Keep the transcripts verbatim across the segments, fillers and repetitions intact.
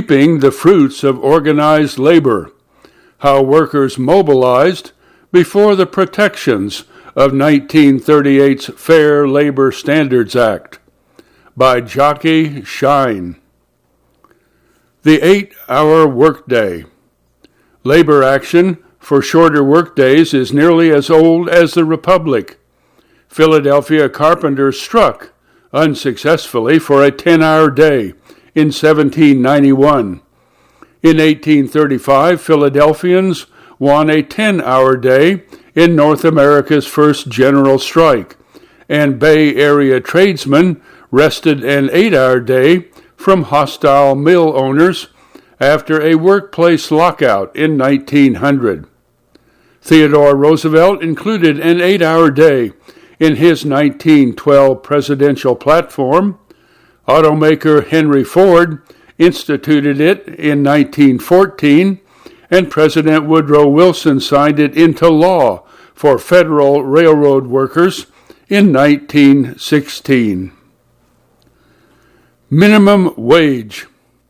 reaping the fruits of organized labor, how workers mobilized before the protections of nineteen thirty-eight's Fair Labor Standards Act, by Jackie Shine. The eight-hour workday. Labor action for shorter workdays is nearly as old as the Republic. Philadelphia carpenters struck, unsuccessfully, for a ten-hour day in seventeen ninety-one. In eighteen thirty-five, Philadelphians won a ten-hour day in North America's first general strike, and Bay Area tradesmen wrested an eight-hour day from hostile mill owners after a workplace lockout in nineteen hundred. Theodore Roosevelt included an eight-hour day in his nineteen twelve presidential platform. Automaker Henry Ford instituted it in nineteen fourteen, and President Woodrow Wilson signed it into law for federal railroad workers in nineteen sixteen. Minimum wage.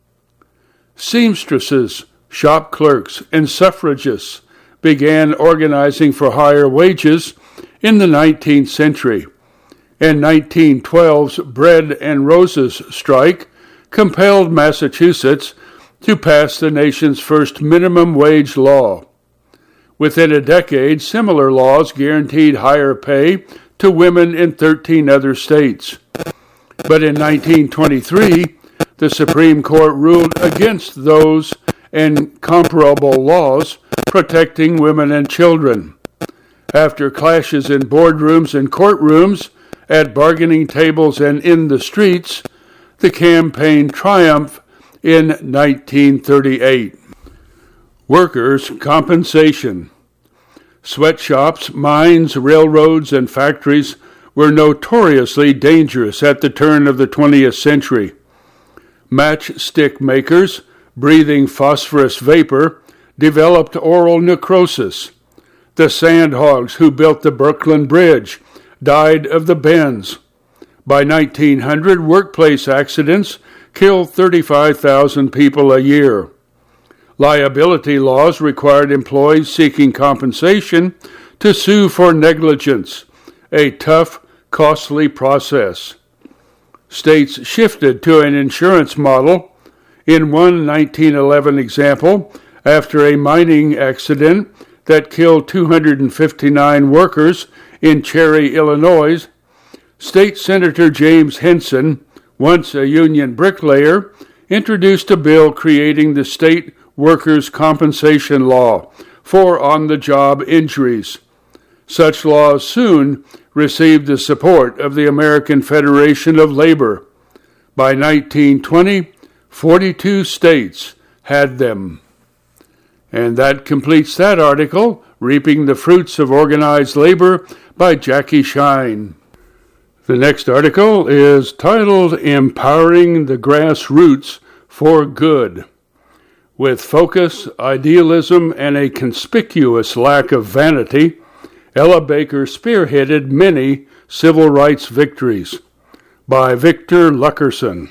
Seamstresses, shop clerks, and suffragists began organizing for higher wages in the nineteenth century, and nineteen twelve's Bread and Roses strike compelled Massachusetts to pass the nation's first minimum wage law. Within a decade, similar laws guaranteed higher pay to women in thirteen other states. But in nineteen twenty-three, the Supreme Court ruled against those and comparable laws protecting women and children. After clashes in boardrooms and courtrooms, at bargaining tables and in the streets, the campaign triumphed in nineteen thirty-eight. Workers' compensation. Sweatshops, mines, railroads, and factories were notoriously dangerous at the turn of the twentieth century. Matchstick makers, breathing phosphorus vapor, developed oral necrosis. The sandhogs who built the Brooklyn Bridge died of the bends. By nineteen hundred, workplace accidents killed thirty-five thousand people a year. Liability laws required employees seeking compensation to sue for negligence, a tough, costly process. States shifted to an insurance model. In one nineteen eleven example, after a mining accident that killed two hundred fifty-nine workers in Cherry, Illinois, State Senator James Henson, once a union bricklayer, introduced a bill creating the State Workers' Compensation Law for on-the-job injuries. Such laws soon received the support of the American Federation of Labor. By nineteen twenty, forty-two states had them. And that completes that article, Reaping the Fruits of Organized Labor, by Jackie Shine. The next article is titled Empowering the Grassroots for Good. With focus, idealism, and a conspicuous lack of vanity, Ella Baker spearheaded many civil rights victories. By Victor Luckerson.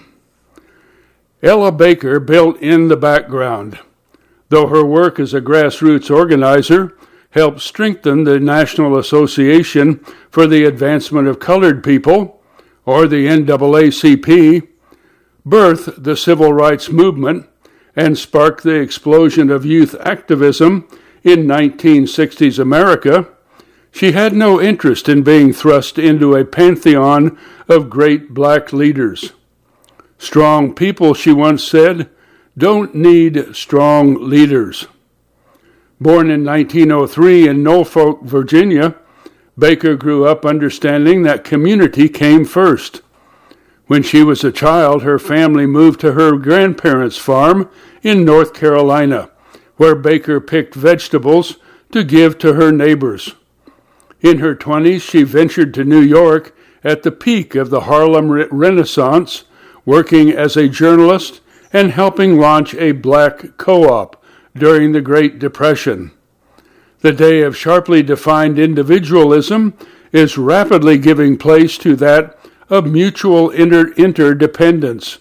Ella Baker built in the background, though her work as a grassroots organizer helped strengthen the National Association for the Advancement of Colored People, or the N double A C P, birthed the civil rights movement, and sparked the explosion of youth activism in nineteen sixties America. She had no interest in being thrust into a pantheon of great black leaders. Strong people, she once said, don't need strong leaders. Born in nineteen oh three in Norfolk, Virginia, Baker grew up understanding that community came first. When she was a child, her family moved to her grandparents' farm in North Carolina, where Baker picked vegetables to give to her neighbors. In her twenties, she ventured to New York at the peak of the Harlem Renaissance, working as a journalist and helping launch a black co-op during the Great Depression. The day of sharply defined individualism is rapidly giving place to that of mutual inter- interdependence,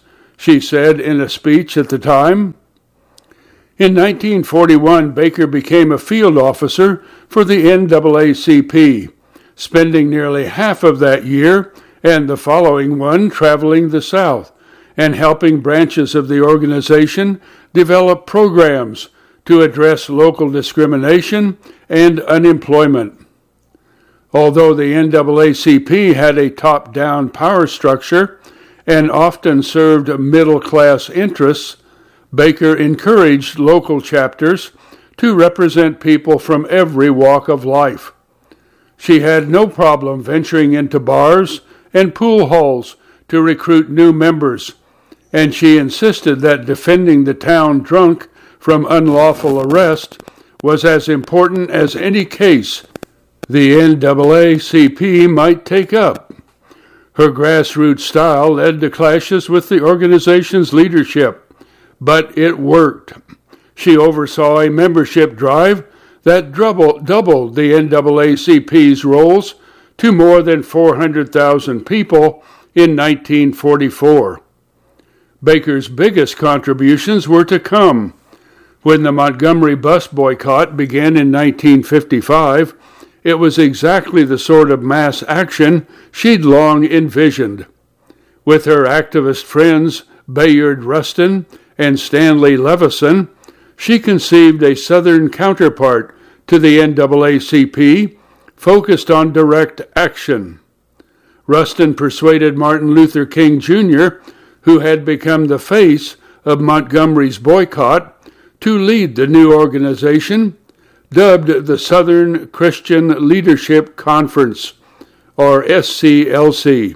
she said in a speech at the time. In nineteen forty-one, Baker became a field officer for the N double A C P, spending nearly half of that year and the following one traveling the South and helping branches of the organization develop programs to address local discrimination and unemployment. Although the N double A C P had a top-down power structure and often served middle-class interests, Baker encouraged local chapters to represent people from every walk of life. She had no problem venturing into bars and pool halls to recruit new members, and she insisted that defending the town drunk from unlawful arrest was as important as any case the N double A C P might take up. Her grassroots style led to clashes with the organization's leadership, but it worked. She oversaw a membership drive that doubled, doubled the N double A C P's rolls to more than four hundred thousand people in nineteen forty-four. Baker's biggest contributions were to come. When the Montgomery bus boycott began in nineteen fifty-five, it was exactly the sort of mass action she'd long envisioned. With her activist friends Bayard Rustin and Stanley Levison, she conceived a Southern counterpart to the N double A C P focused on direct action. Rustin persuaded Martin Luther King Junior, who had become the face of Montgomery's boycott, to lead the new organization, dubbed the Southern Christian Leadership Conference, or S C L C.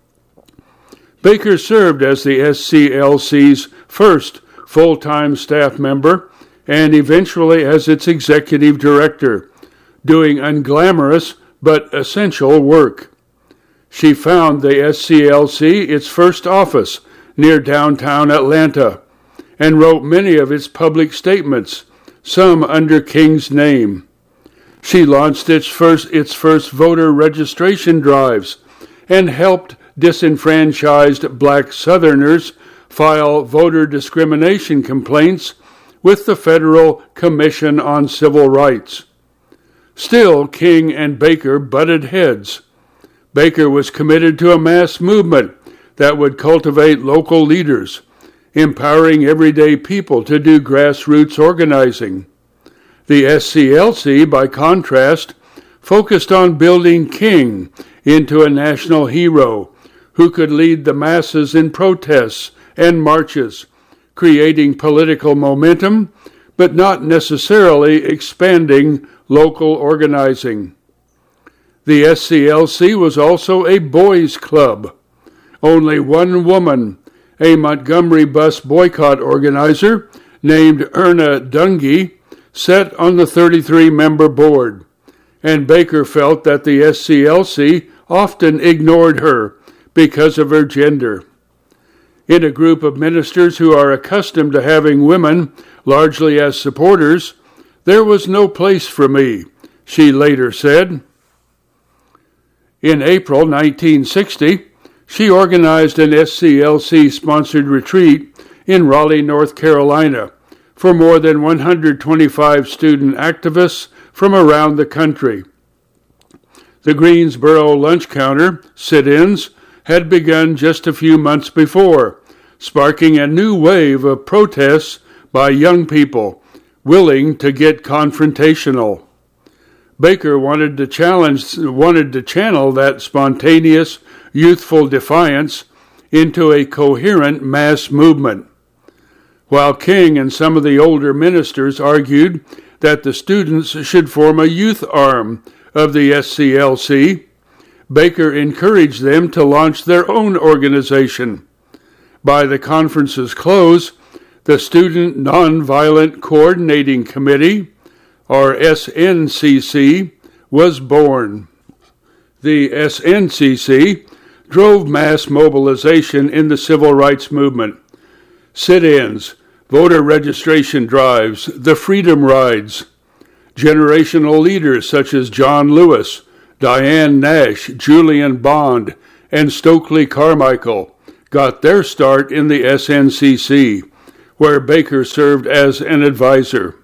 Baker served as the S C L C's first full-time staff member and eventually as its executive director, doing unglamorous but essential work. She found the S C L C its first office near downtown Atlanta and wrote many of its public statements, some under King's name. She launched its first, its first voter registration drives and helped disenfranchised black Southerners file voter discrimination complaints with the Federal Commission on Civil Rights. Still, King and Baker butted heads. Baker was committed to a mass movement that would cultivate local leaders, empowering everyday people to do grassroots organizing. The S C L C, by contrast, focused on building King into a national hero who could lead the masses in protests and marches, creating political momentum, but not necessarily expanding local organizing. The S C L C was also a boys' club. Only one woman, a Montgomery bus boycott organizer named Erna Dungy, sat on the thirty-three member board, and Baker felt that the S C L C often ignored her because of her gender. In a group of ministers who are accustomed to having women largely as supporters, there was no place for me, she later said. In April nineteen sixty, she organized an S C L C-sponsored retreat in Raleigh, North Carolina, for more than one hundred twenty-five student activists from around the country. The Greensboro lunch counter sit-ins had begun just a few months before, sparking a new wave of protests by young people willing to get confrontational. Baker wanted to challenge, wanted to channel that spontaneous, youthful defiance into a coherent mass movement. While King and some of the older ministers argued that the students should form a youth arm of the S C L C, Baker encouraged them to launch their own organization. By the conference's close, the Student Nonviolent Coordinating Committee, or S N C C, was born. The S N C C drove mass mobilization in the civil rights movement. Sit-ins, voter registration drives, the Freedom Rides. Generational leaders such as John Lewis, Diane Nash, Julian Bond, and Stokely Carmichael got their start in the S N C C, where Baker served as an advisor.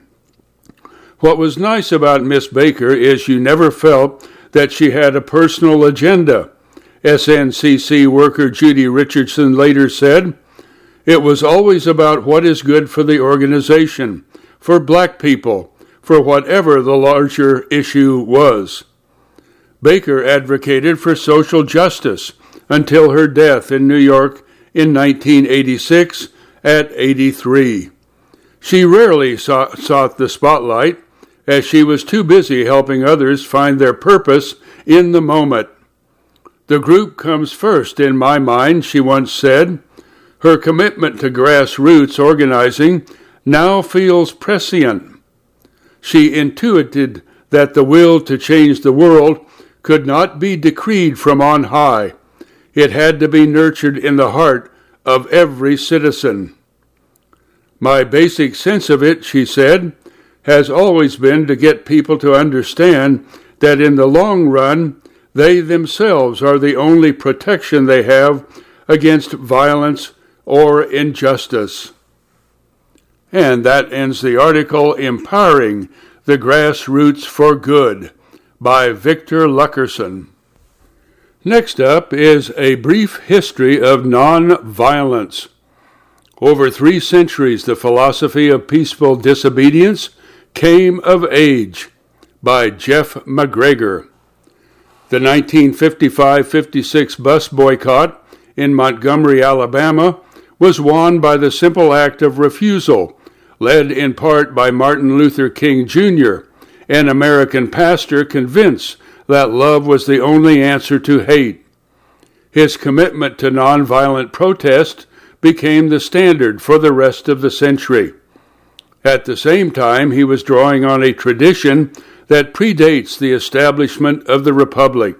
What was nice about Miss Baker is you never felt that she had a personal agenda. S N C C worker Judy Richardson later said, "It was always about what is good for the organization, for black people, for whatever the larger issue was." Baker advocated for social justice until her death in New York in nineteen eighty-six at eighty-three. She rarely sought, sought the spotlight, as she was too busy helping others find their purpose in the moment. "The group comes first in my mind," she once said. Her commitment to grassroots organizing now feels prescient. She intuited that the will to change the world could not be decreed from on high. It had to be nurtured in the heart of every citizen. "My basic sense of it," she said, "has always been to get people to understand that in the long run, they themselves are the only protection they have against violence or injustice." And that ends the article, Empowering the Grassroots for Good, by Victor Luckerson. Next up is a brief history of nonviolence. Over three centuries, the philosophy of peaceful disobedience came of age, by Jeff McGregor. The nineteen fifty-five fifty-six bus boycott in Montgomery, Alabama, was won by the simple act of refusal, led in part by Martin Luther King Junior, an American pastor convinced that love was the only answer to hate. His commitment to nonviolent protest became the standard for the rest of the century. At the same time, he was drawing on a tradition that predates the establishment of the Republic.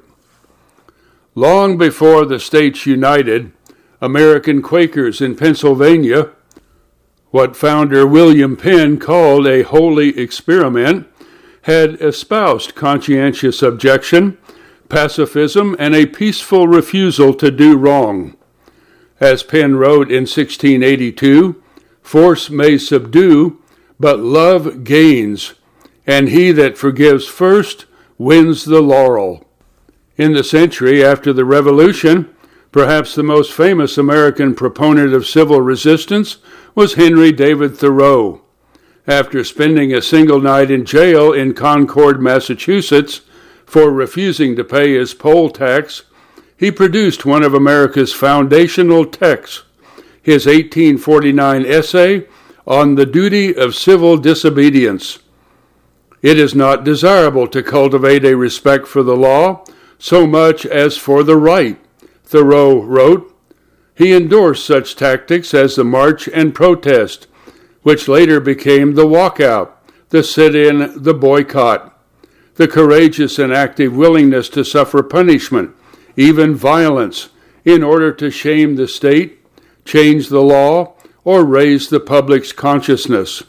Long before the states united, American Quakers in Pennsylvania, what founder William Penn called a holy experiment, had espoused conscientious objection, pacifism, and a peaceful refusal to do wrong. As Penn wrote in sixteen eighty-two, "Force may subdue, but love gains, and he that forgives first wins the laurel." In the century after the Revolution, perhaps the most famous American proponent of civil resistance was Henry David Thoreau. After spending a single night in jail in Concord, Massachusetts, for refusing to pay his poll tax, he produced one of America's foundational texts, his eighteen forty-nine essay on the duty of civil disobedience. "It is not desirable to cultivate a respect for the law so much as for the right," Thoreau wrote. He endorsed such tactics as the march and protest, which later became the walkout, the sit-in, the boycott, the courageous and active willingness to suffer punishment, even violence, in order to shame the state, change the law, or raise the public's consciousness.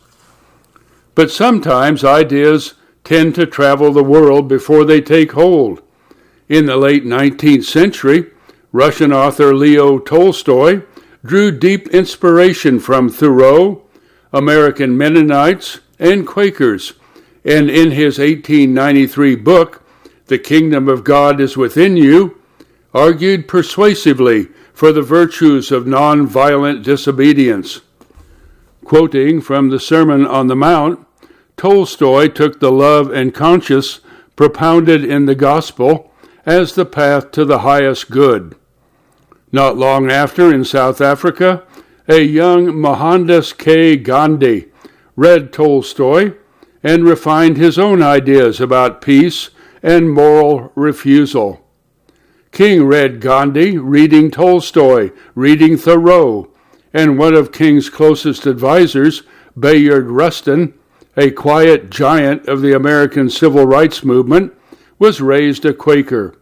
But sometimes ideas tend to travel the world before they take hold. In the late nineteenth century, Russian author Leo Tolstoy drew deep inspiration from Thoreau, American Mennonites, and Quakers, and in his eighteen ninety-three book, The Kingdom of God is Within You, argued persuasively for the virtues of nonviolent disobedience. Quoting from the Sermon on the Mount, Tolstoy took the love and conscience propounded in the gospel as the path to the highest good. Not long after, in South Africa, a young Mohandas K. Gandhi read Tolstoy and refined his own ideas about peace and moral refusal. King read Gandhi, reading Tolstoy, reading Thoreau, and one of King's closest advisors, Bayard Rustin, a quiet giant of the American civil rights movement, was raised a Quaker.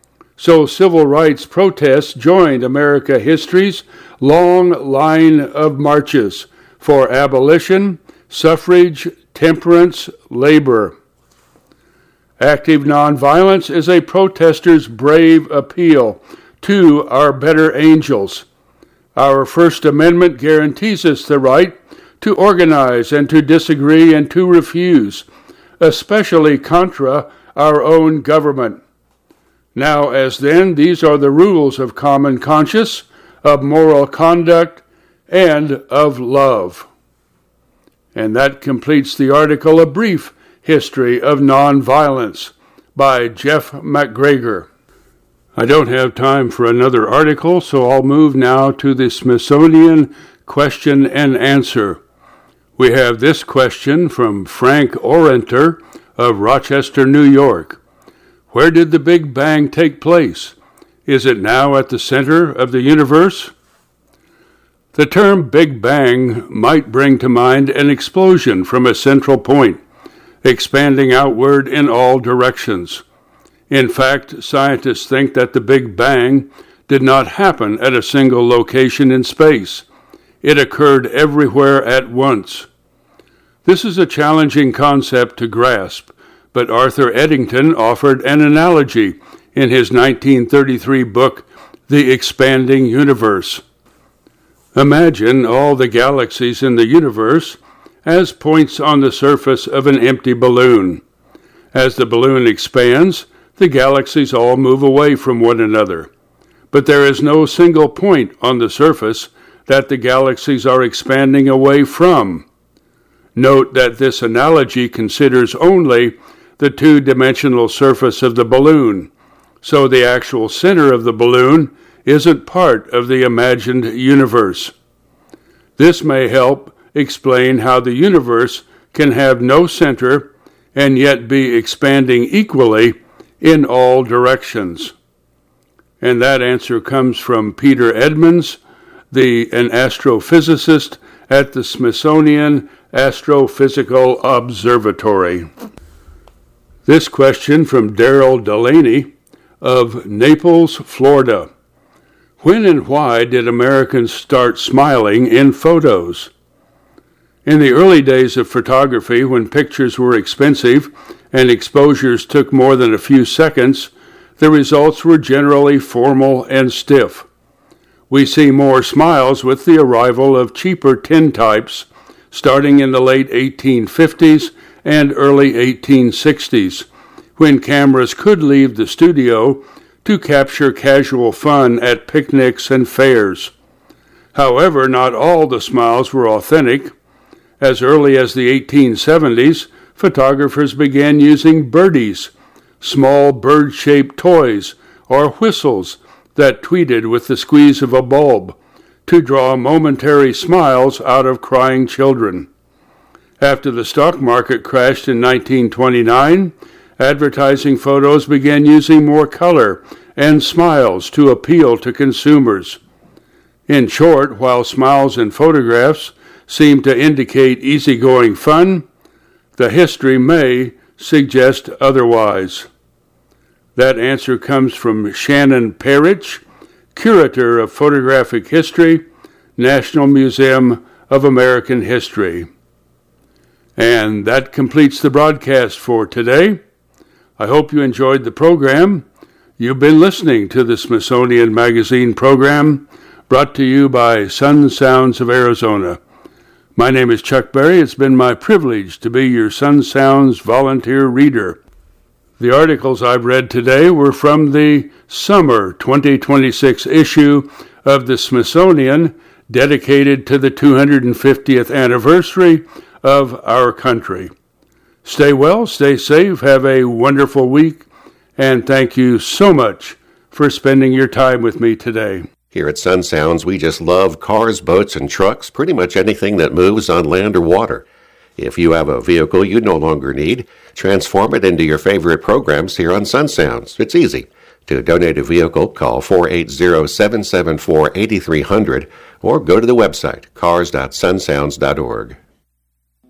So civil rights protests joined America history's long line of marches for abolition, suffrage, temperance, labor. Active nonviolence is a protester's brave appeal to our better angels. Our First Amendment guarantees us the right to organize and to disagree and to refuse, especially contra our own government. Now as then, these are the rules of common conscience, of moral conduct, and of love. And that completes the article, A Brief History of Nonviolence, by Jeff McGregor. I don't have time for another article, so I'll move now to the Smithsonian question and answer. We have this question from Frank Orenter of Rochester, New York. Where did the Big Bang take place? Is it now at the center of the universe? The term Big Bang might bring to mind an explosion from a central point, expanding outward in all directions. In fact, scientists think that the Big Bang did not happen at a single location in space. It occurred everywhere at once. This is a challenging concept to grasp, but Arthur Eddington offered an analogy in his nineteen thirty-three book, The Expanding Universe. Imagine all the galaxies in the universe as points on the surface of an empty balloon. As the balloon expands, the galaxies all move away from one another. But there is no single point on the surface that the galaxies are expanding away from. Note that this analogy considers only the two-dimensional surface of the balloon, so the actual center of the balloon isn't part of the imagined universe. This may help explain how the universe can have no center and yet be expanding equally in all directions. And that answer comes from Peter Edmonds, the, an astrophysicist at the Smithsonian Astrophysical Observatory. This question from Daryl Delaney of Naples, Florida. When and why did Americans start smiling in photos? In the early days of photography, when pictures were expensive and exposures took more than a few seconds, the results were generally formal and stiff. We see more smiles with the arrival of cheaper tintypes, starting in the late eighteen fifties and early eighteen sixties, when cameras could leave the studio to capture casual fun at picnics and fairs. However, not all the smiles were authentic. As early as the eighteen seventies, photographers began using birdies, small bird-shaped toys, or whistles that tweeted with the squeeze of a bulb, to draw momentary smiles out of crying children. After the stock market crashed in nineteen twenty-nine, advertising photos began using more color and smiles to appeal to consumers. In short, while smiles in photographs seem to indicate easygoing fun, the history may suggest otherwise. That answer comes from Shannon Parrish, Curator of Photographic History, National Museum of American History. And that completes the broadcast for today. I hope you enjoyed the program. You've been listening to the Smithsonian Magazine program, brought to you by Sun Sounds of Arizona. My name is Chuck Berry. It's been my privilege to be your Sun Sounds volunteer reader. The articles I've read today were from the summer twenty twenty-six issue of the Smithsonian, dedicated to the two hundred fiftieth anniversary of our country. Stay well, stay safe, have a wonderful week, and thank you so much for spending your time with me today. Here at Sun Sounds, we just love cars, boats, and trucks, pretty much anything that moves on land or water. If you have a vehicle you no longer need, transform it into your favorite programs here on Sun Sounds. It's easy. To donate a vehicle, call four eight zero, seven seven four, eight three zero zero or go to the website cars dot sun sounds dot org.